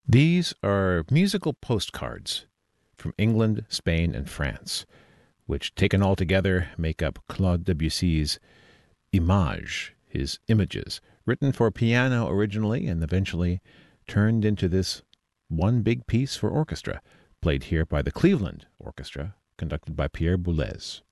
These are musical postcards from England, Spain, and France, which taken all together make up Claude Debussy's Images, his images, written for piano originally and eventually turned into this one big piece for orchestra, played here by the Cleveland Orchestra, conducted by Pierre Boulez.